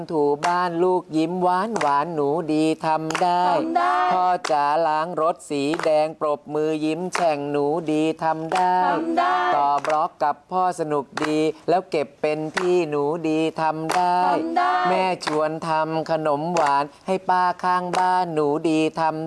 ถูบ้านลูกยิ้มหวานหวานหนูดีทำได้พ่อจ๋าล้างรถสีแดงปรบมือยิ้มแฉ่งหนูดีทำได้ต่อบล็อกกับพ่อสนุกดีแล้วเก็บเป็นที่หนูดีทำได้แม่ชวนทำขนมหวานให้ป้าข้างบ้านหนูดีทำ